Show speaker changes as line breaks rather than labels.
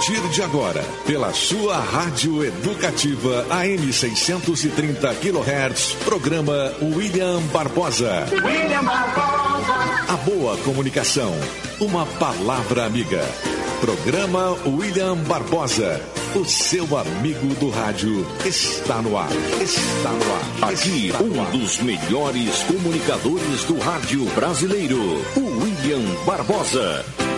partir de agora, pela sua rádio educativa AM 630 kHz, programa William Barbosa.
William Barbosa.
A boa comunicação, uma palavra amiga. Programa William Barbosa. O seu amigo do rádio está no ar. Está no ar.
Aqui, dos melhores comunicadores do rádio brasileiro, o William Barbosa.